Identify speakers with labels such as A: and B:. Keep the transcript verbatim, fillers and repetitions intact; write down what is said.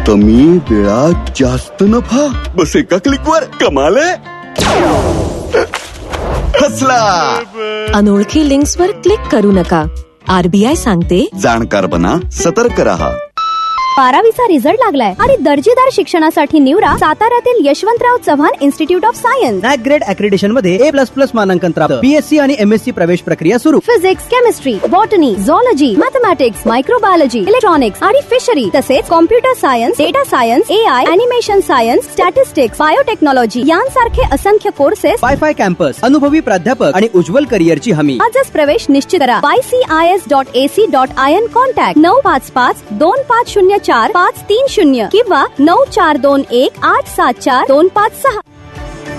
A: कमी वेळात जास्त नफा, बस एका क्लिक वर कमाल आहे. हसला.
B: अनोळखी लिंक्स वर क्लिक करू नका. आरबीआय सांगते,
A: जाणकार बना, सतर्क रहा.
C: बारावीचा रिझल्ट लागलाय आणि दर्जेदार शिक्षणासाठी निवडा साताऱ्यातील Yashwantrao Chavan institute of science.
D: NAAC grade accreditation मध्ये ए प्लस प्लस मानांकन प्राप्त. बीएससी आणि एमएससी प्रवेश प्रक्रिया सुरू.
C: Physics, chemistry, botany, झॉलॉजी, mathematics, microbiology, electronics आणि फिशरी, तसेच computer science, data science, AI, animation science, statistics, biotechnology यांसारखे असंख्य कोर्सेस.
D: वायफाय कॅम्पस, अनुभवी प्राध्यापक आणि उज्ज्वल करिअरची हमी.
C: आजच प्रवेश निश्चित करा. Y C I S dot AC dot I N. Contact नऊ पाच पाच दोन पाच शून्य चार पाच तीन शून्य किंवा नऊ चार दोन एक आठ सात चार दोन पाच सहा.